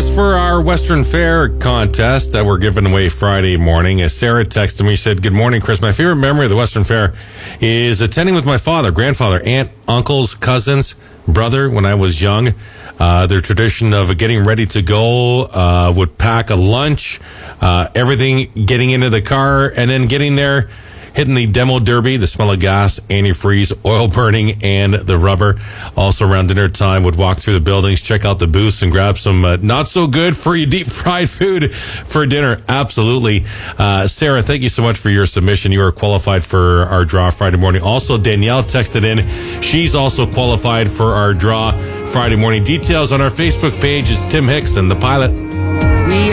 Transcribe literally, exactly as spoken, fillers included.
winners for our Western Fair contest that we're giving away Friday morning. As Sarah texted me, said, "Good morning, Chris. My favorite memory of the Western Fair is attending with my father, grandfather, aunt, uncles, cousins, brother when I was young. Uh, their tradition of getting ready to go, uh, would pack a lunch, uh, everything, getting into the car, and then getting there, hitting the demo derby, the smell of gas, antifreeze, oil burning, and the rubber. Also around dinner time, would walk through the buildings, check out the booths, and grab some uh, not so good for you deep fried food for dinner." Absolutely. Uh, Sarah, thank you so much for your submission. You are qualified for our draw Friday morning. Also, Danielle texted in. She's also qualified for our draw Friday morning. Details on our Facebook page is Tim Hicks and the Pilot. We